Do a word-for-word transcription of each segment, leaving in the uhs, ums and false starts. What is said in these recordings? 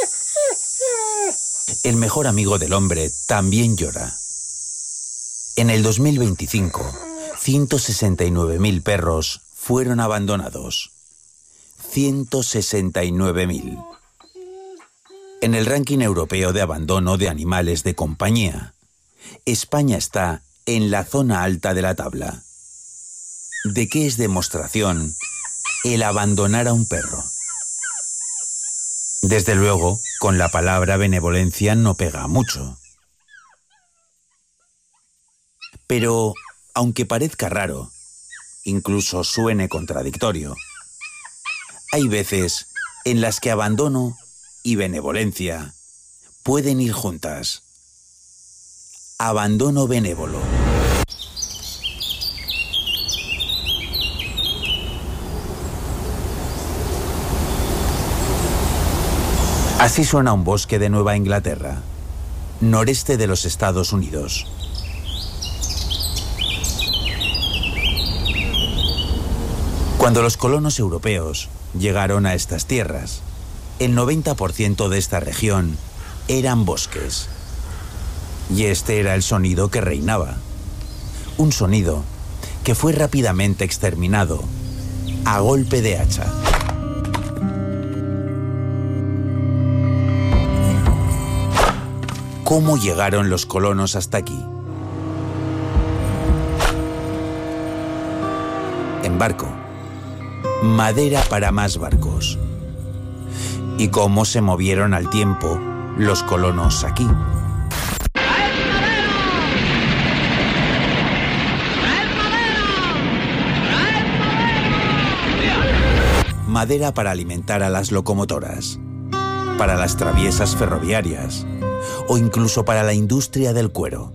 El mejor amigo del hombre también llora. En el dos mil veinticinco, ciento sesenta y nueve mil perros fueron abandonados. ciento sesenta y nueve mil. En el ranking europeo de abandono de animales de compañía, España está en la zona alta de la tabla. ¿De qué es demostración el abandonar a un perro? Desde luego, con la palabra benevolencia no pega mucho. Pero, aunque parezca raro, incluso suene contradictorio, hay veces en las que abandono y benevolencia pueden ir juntas. Abandono benévolo. Así suena un bosque de Nueva Inglaterra, noreste de los Estados Unidos. Cuando los colonos europeos llegaron a estas tierras, el noventa por ciento de esta región eran bosques. Y este era el sonido que reinaba. Un sonido que fue rápidamente exterminado a golpe de hacha. ¿Cómo llegaron los colonos hasta aquí? En barco. Madera para más barcos. ¿Y cómo se movieron al tiempo los colonos aquí? Madera para alimentar a las locomotoras, para las traviesas ferroviarias o incluso para la industria del cuero.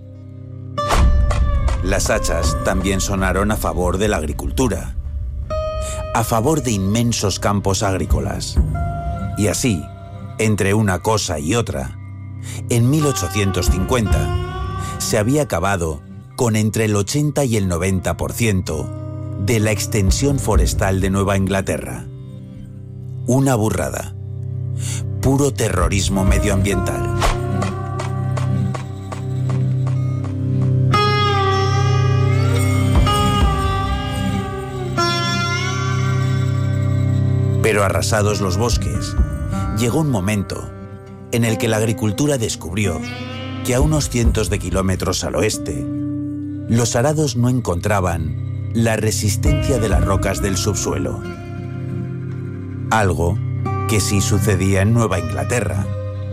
Las hachas también sonaron a favor de la agricultura, a favor de inmensos campos agrícolas. Y así, entre una cosa y otra, en mil ochocientos cincuenta se había acabado con entre el ochenta y el noventa por ciento de la extensión forestal de Nueva Inglaterra. Una burrada. Puro terrorismo medioambiental. Pero arrasados los bosques, llegó un momento en el que la agricultura descubrió que a unos cientos de kilómetros al oeste, los arados no encontraban la resistencia de las rocas del subsuelo. Algo que sí sucedía en Nueva Inglaterra.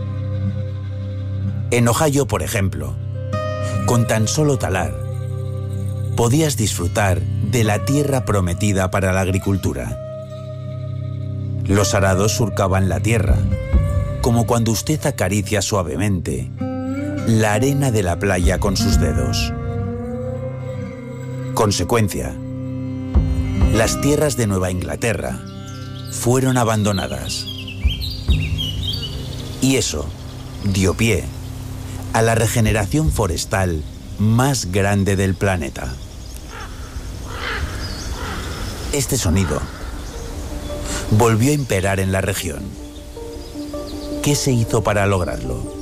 En Ohio, por ejemplo, con tan solo talar, podías disfrutar de la tierra prometida para la agricultura. Los arados surcaban la tierra, como cuando usted acaricia suavemente la arena de la playa con sus dedos. Consecuencia, las tierras de Nueva Inglaterra fueron abandonadas. Y eso dio pie a la regeneración forestal más grande del planeta. Este sonido volvió a imperar en la región. ¿Qué se hizo para lograrlo?